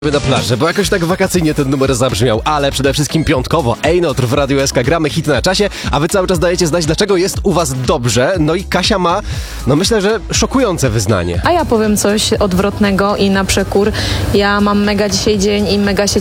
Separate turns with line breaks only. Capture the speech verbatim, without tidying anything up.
Na plaży, bo jakoś tak wakacyjnie ten numer zabrzmiał, ale przede wszystkim piątkowo. Ejnotr w Radiu S K, gramy hit na czasie, a wy cały czas dajecie znać, dlaczego jest u was dobrze. No i Kasia ma, no myślę, że szokujące wyznanie.
A ja powiem coś odwrotnego i na przekór. Ja mam mega dzisiaj dzień i mega się